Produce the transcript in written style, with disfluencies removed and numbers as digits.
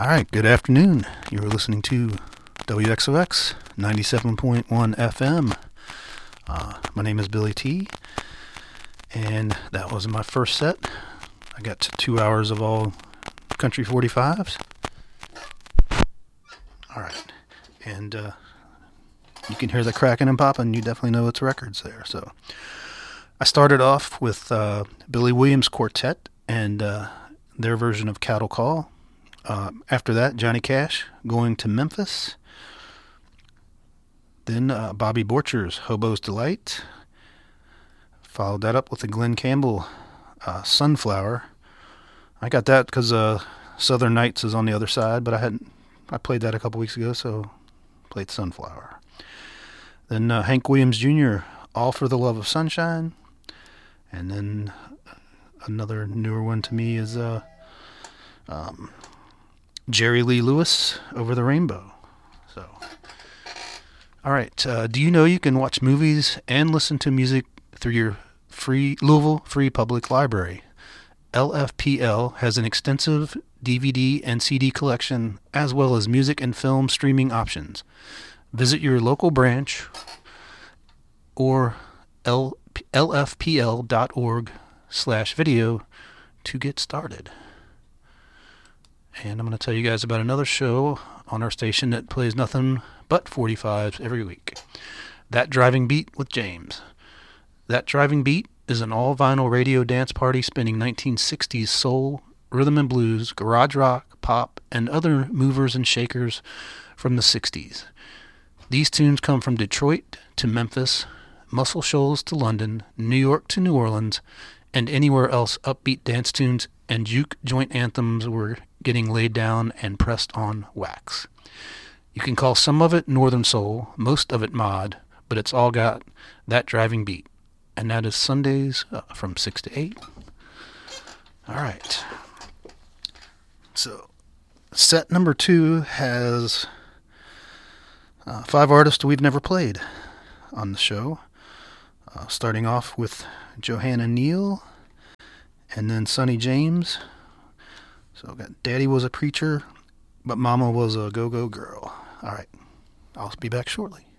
All right, good afternoon. You're listening to WXOX 97.1 FM. My name is Billy T, and that was my first set. I got 2 hours of all country 45s. All right, and you can hear the cracking and popping. You definitely know it's records there. So I started off with Billy Williams Quartet and their version of Cattle Call. After that, Johnny Cash, Going to Memphis. Then Bobby Borcher's Hobo's Delight. Followed that up with the Glenn Campbell Sunflower. I got that because Southern Nights is on the other side, but I played that a couple weeks ago, so played Sunflower. Then Hank Williams Jr., All for the Love of Sunshine. And then another newer one to me is Jerry Lee Lewis, Over the Rainbow. So, all right. Do you know you can watch movies and listen to music through your Louisville Free Public Library? LFPL has an extensive DVD and CD collection, as well as music and film streaming options. Visit your local branch or lfpl.org/video to get started. And I'm going to tell you guys about another show on our station that plays nothing but 45s every week. That Driving Beat with James. That Driving Beat is an all-vinyl radio dance party spinning 1960s soul, rhythm and blues, garage rock, pop, and other movers and shakers from the 60s. These tunes come from Detroit to Memphis, Muscle Shoals to London, New York to New Orleans, and anywhere else upbeat dance tunes and juke joint anthems were getting laid down and pressed on wax. You can call some of it Northern Soul, most of it mod, but it's all got that driving beat. And that is Sundays from 6 to 8. All right. So, set number 2 has 5 artists we've never played on the show. Starting off with Johanna Neal, and then Sonny James. So I've got Daddy Was a Preacher, but Mama Was a Go-Go Girl. All right, I'll be back shortly.